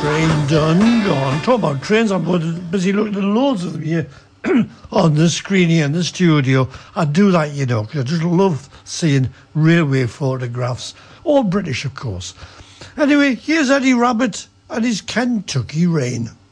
Train done, gone. Talk about trains, I'm busy looking at loads of them here on the screen here in the studio. I do that, you know, because I just love seeing railway photographs. All British, of course. Anyway, here's Eddie Rabbit and his Kentucky Rain.